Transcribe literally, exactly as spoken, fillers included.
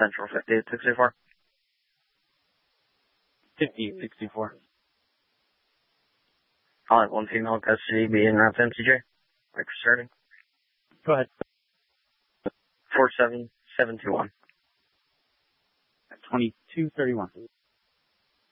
Central fifty-eight sixty-four. fifty-eight sixty-four. I'll have one female custody being uh, M C J. Like starting. Go ahead. four seven seven two one. twenty-two thirty-one.